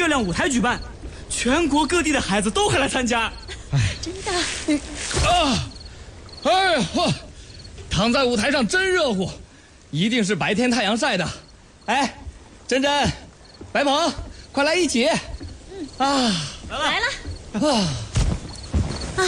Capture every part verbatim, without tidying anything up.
月亮舞台举办，全国各地的孩子都会来参加。 哎，真的。 啊，哎呀，躺在舞台上真热乎，一定是白天太阳晒的。哎，珍珍，白鹏，快来一起。 嗯啊， 来了。 啊啊，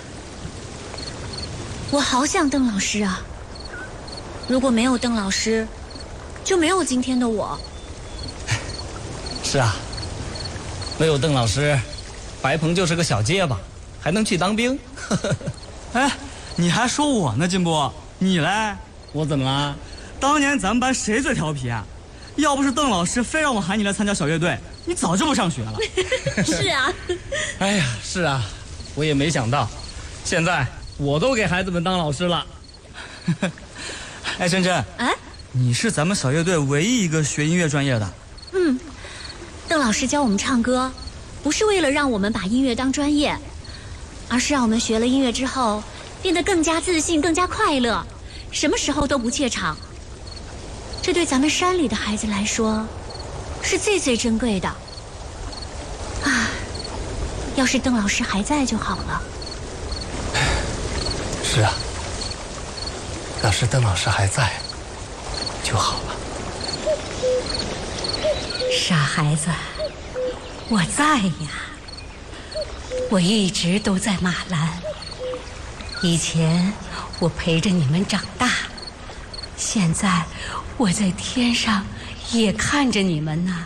我好想邓老师啊！如果没有邓老师，就没有今天的我。 是啊，没有邓老师，白鹏就是个小结巴，还能去当兵。 哎，你还说我呢，金波，你嘞？ 我怎么了？ 当年咱们班谁最调皮啊？要不是邓老师非让我喊你来参加小乐队，你早就不上学了。 是啊。 哎呀，是啊，我也没想到，现在我都给孩子们当老师了。 哎，珍珍， 哎， 你是咱们小乐队唯一一个学音乐专业的。 嗯，邓老师教我们唱歌，不是为了让我们把音乐当专业，而是让我们学了音乐之后，变得更加自信，更加快乐，什么时候都不怯场。这对咱们山里的孩子来说，是最最珍贵的。啊，要是邓老师还在就好了。 是啊，要是邓老师还在就好了。 傻孩子，我在呀，我一直都在马兰。以前我陪着你们长大，现在我在天上也看着你们呢。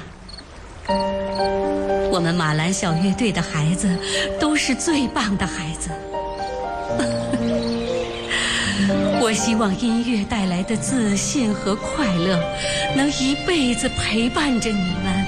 我们马兰小乐队的孩子都是最棒的孩子。我希望音乐带来的自信和快乐能一辈子陪伴着你们。